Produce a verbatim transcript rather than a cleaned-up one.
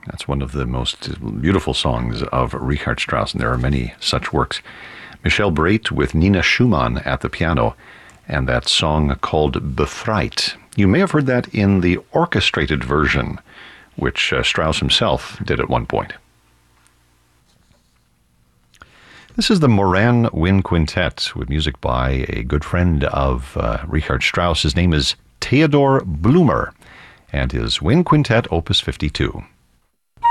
That's one of the most beautiful songs of Richard Strauss, and there are many such works. Michel Breit with Nina Schumann at the piano, and that song called Befreit. You may have heard that in the orchestrated version, which uh, Strauss himself did at one point. This is the Moran Wind Quintet with music by a good friend of uh, Richard Strauss. His name is Theodor Blumer, and his Wind Quintet, Opus fifty-two.